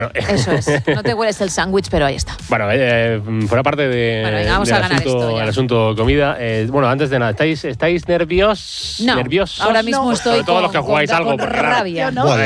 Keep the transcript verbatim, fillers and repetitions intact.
Eso es. No te hueles el sándwich, pero ahí está. Bueno, eh, fuera parte de, bueno, venga, vamos del a ganar asunto, esto ya. el asunto comida. Eh, bueno, antes de nada, ¿estáis, estáis nervios? No, nerviosos? ahora mismo No. estoy Sobre todo con, los que jugáis con, algo. con porque, claro, rabia. Yo no.